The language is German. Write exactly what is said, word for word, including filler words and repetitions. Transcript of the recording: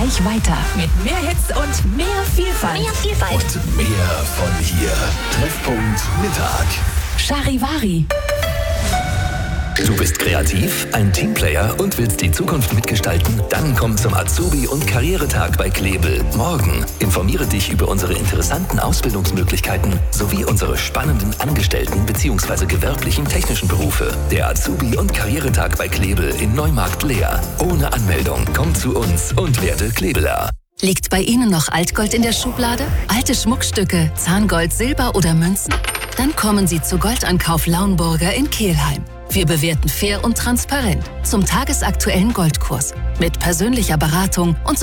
gleich weiter mit mehr Hits und mehr Vielfalt. Mehr Vielfalt. Und mehr von hier. Treffpunkt Mittag. Charivari. Du bist kreativ, ein Teamplayer und willst die Zukunft mitgestalten? Dann komm zum Azubi- und Karrieretag bei Klebel. Morgen informiere dich über unsere interessanten Ausbildungsmöglichkeiten sowie unsere spannenden Angestellten- bzw. gewerblichen technischen Berufe. Der Azubi- und Karrieretag bei Klebel in Neumarkt-Leer. Ohne Anmeldung. Komm zu uns und werde Klebeler. Liegt bei Ihnen noch Altgold in der Schublade? Alte Schmuckstücke, Zahngold, Silber oder Münzen? Dann kommen Sie zu Goldankauf Lauenburger in Kelheim. Wir bewerten fair und transparent zum tagesaktuellen Goldkurs mit persönlicher Beratung und